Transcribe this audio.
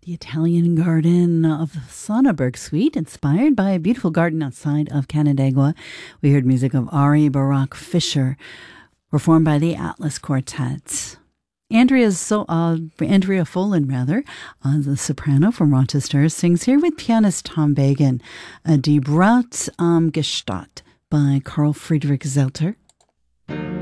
The Italian Garden of the Sonnenberg Suite, inspired by a beautiful garden outside of Canandaigua. We heard music of Ari Barak Fisher, performed by the Atlas Quartet. Andrea Folan, the soprano from Rochester, sings here with pianist Tom Bagan, Die Braut am Gestatt by Carl Friedrich Zelter.